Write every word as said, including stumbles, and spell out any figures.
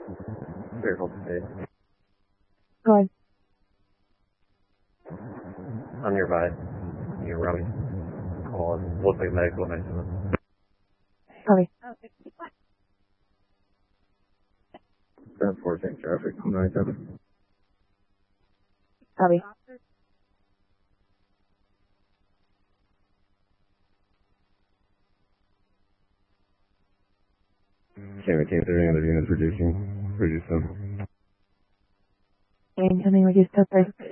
Fairfield State. Go ahead. I'm nearby. You can run me. Call it. Looks like medical attention. Copy. ten fourteen traffic. nine seven. Copy. Can't came through any other units reducing. Reduce them. Incoming reduced code three.